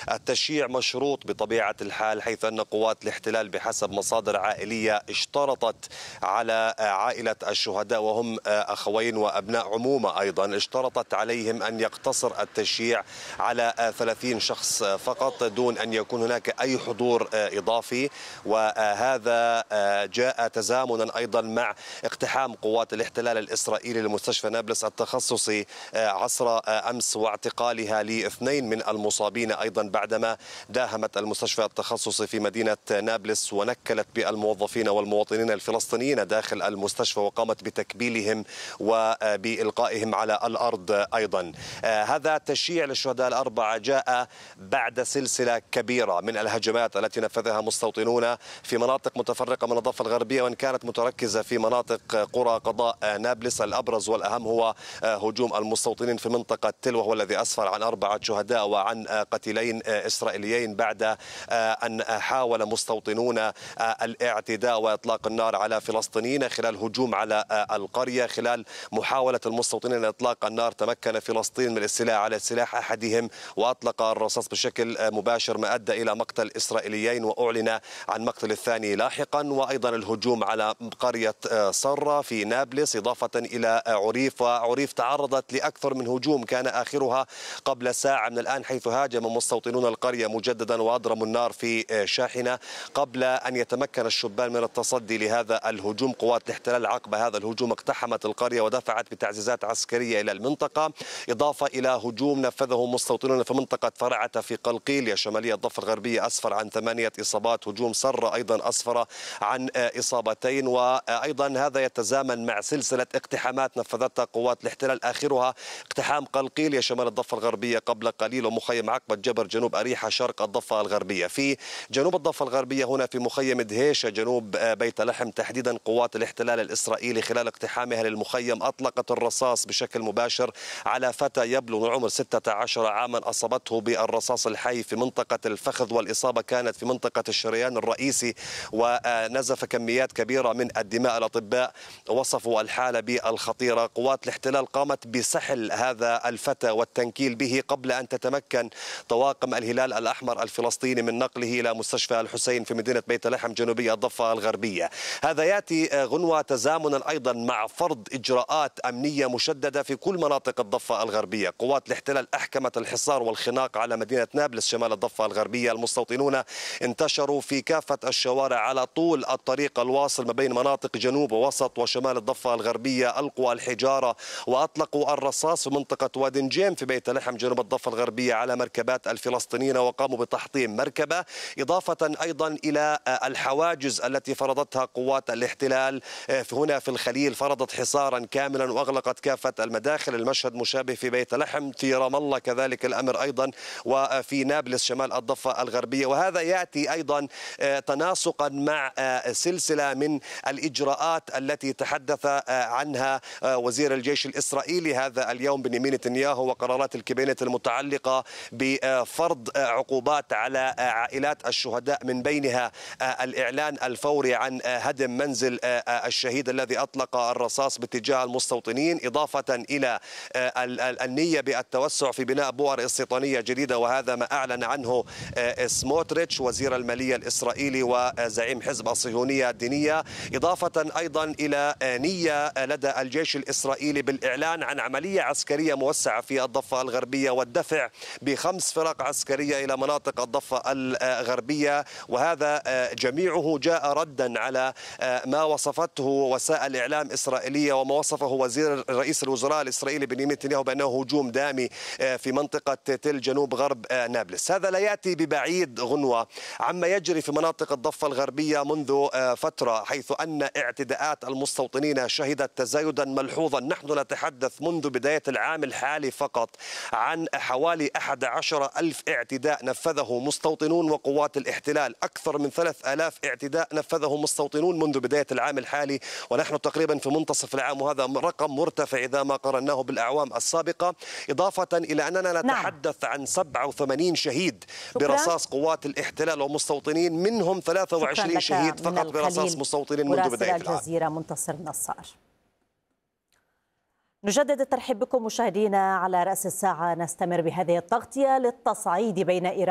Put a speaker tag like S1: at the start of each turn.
S1: التشييع مشروط بطبيعة الحال، حيث أن قوات الاحتلال بحسب مصادر عائلية اشترطت على عائلة الشهداء، وهم أخوين وأبناء عمومة أيضا، اشترطت عليهم أن يقتصر التشييع على 30 شخص فقط دون أن يكون هناك أي حضور إضافي. وهذا جاء تزامنا أيضا مع اقتحام قوات الاحتلال الإسرائيلي لمستشفى نابلس التخصصي عصر أمس، واعتقالها لاثنين من المصابين أيضا بعدما داهمت المستشفى التخصصي في مدينة نابلس ونكلت بالموظفين والمواطنين الفلسطينيين داخل المستشفى وقامت بتكبيلهم وبإلقائهم على الأرض أيضا. هذا التشييع للشهداء الأربعة جاء بعد سلسلة كبيرة من الهجمات التي نفذها مستوطنون في مناطق متفرقة من الضفة الغربية، وإن كانت متركزة في مناطق قرى قضاء نابلس. الأبرز والأهم هو هجوم المستوطنين في منطقة تل، وهو الذي أسفر عن 4 شهداء وعن قتيلين إسرائيليين بعد أن حاول مستوطنون الاعتداء وإطلاق النار على فلسطينيين خلال هجوم على القرية. خلال محاولة المستوطنين إطلاق النار تمكن فلسطين من الاستيلاء على سلاح أحدهم وأطلق الرصاص بشكل مباشر، ما أدى إلى مقتل إسرائيليين وأعلن عن مقتل الثاني لاحقا. وأيضا الهجوم على قرية صرة في نابلس إضافة إلى عريف، وعريف تعرضت لأكثر من هجوم كان آخرها قبل ساعة من الآن، حيث هاجم مستوطنون القرية مجددا وأضرموا النار في شاحنة قبل أن يتمكن الشبان من التصدي لهذا الهجوم. قوات الاحتلال عقب هذا الهجوم اقتحمت القرية ودفعت بتعزيزات عسكرية إلى المنطقة، إضافة إلى هجوم نفذه مستوطنون في منطقة فرعة في قلقيلية شمالية الضفة الغربية أسفر عن 8 إصابات. هجوم صرة أيضا أسفر عن إصابتين. وأيضا هذا يتزامن مع سلسلة اقتحامات نفذتها قوات الاحتلال، آخرها اقتحام قلقيلية شمال الضفة الغربية قبل قليل، ومخيم عقبة جبر جنوب أريحة شرق الضفة الغربية. في جنوب الضفة الغربية هنا في مخيم دهيشة جنوب بيت لحم تحديدا، قوات الاحتلال الإسرائيلي خلال اقتحامها للمخيم أطلقت الرصاص بشكل مباشر على فتى يبلغ عمر 16 عاما، أصابته بالرصاص الحي في منطقة الفخذ، والإصابة كانت في منطقة الشريان الرئيسي ونزف كميات كبيرة من الدماء. الأطباء وصفوا الحالة بالخطيرة. قوات الاحتلال قامت بسحل هذا الفتى والتنكيل به قبل أن تتمكن طواقم الهلال الأحمر الفلسطيني من نقله إلى مستشفى الحسين في مدينة بيت لحم جنوبي الضفة الغربية. هذا يأتي غنوة تزامنا أيضا مع فرض إجراءات أمنية مشددة في كل مناطق الضفة الغربية. قوات الاحتلال أحكمت الحصار والخناق على مدينة نابلس شمال الضفة الغربية. المستوطنون انتشروا في كافة الشوارع على طول الطريق الواصل ما بين مناطق جنوب ووسط وشمال الضفة الغربية، ألقوا الحجارة وأطلقوا الرصاص في منطقة وادي نجيم في بيت لحم جنوب الضفة الغربية على مركبات الفلسطينيين، وقاموا بتحطيم مركبة، إضافة أيضا إلى الحواجز التي فرضتها قوات الاحتلال هنا في الخليل. فرضت حصارا كاملا وأغلقت كافة المداخل. المشهد مشابه في بيت لحم، في رام الله كذلك الأمر أيضا، وفي نابلس شمال الضفة الغربية. وهذا يأتي أيضا تناسقا مع سلسلة من الإجراءات التي تحدث عنها وزير الجيش الإسرائيلي هذا اليوم بنيامين نتنياهو، وقرارات الكابينت المتعلقة بفرض عقوبات على عائلات الشهداء، من بينها الإعلان الفوري عن هدم منزل الشهيد الذي أطلق الرصاص باتجاه المستوطنين، إضافة إلى النية بالتوسع في بناء بؤر استيطانية جديدة، وهذا ما أعلن عنه سموتريتش وزير المالية الإسرائيلي وزعيم حزب الصهيونية الدينية، إضافة أيضا إلى نية لدى الجيش الإسرائيلي بالإعلان عن عملية عسكرية موسعة في الضفة الغربية والدفع ب5 فرق عسكرية إلى مناطق الضفة الغربية. وهذا جميعه جاء ردا على ما وصفته وسائل إعلام إسرائيلية وما وصفه وزير رئيس الوزراء الإسرائيلي بنيامين نتنياهو بأنه هجوم دامي في منطقة تل جنوب غرب نابلس. هذا لا يأتي ببعيد غنوة عما يجري في مناطق الضفة الغربية منذ فترة، حيث أن اعتداءات المستوطنين شهدت تزايدا ملحوظا. نحن نتحدث منذ بداية العام الحالي فقط عن حوالي 11,000 اعتداء نفذه مستوطنون وقوات الاحتلال، أكثر من 3,000 اعتداء نفذه مستوطنون منذ بداية العام الحالي، ونحن تقريبا في منتصف العام، وهذا رقم مرتفع إذا ما قارناه بالأعوام السابقة، إضافة إلى أننا نتحدث عن 87 شهيد برصاص قوات الاحتلال ومستوطنين، منهم 23 شهيد فقط برصاص مستوطنين منذ بداية العام.
S2: الجزيرة منتصر نصار. نجدد الترحيب بكم مشاهدينا على رأس الساعة. نستمر بهذه التغطية للتصعيد بين إيران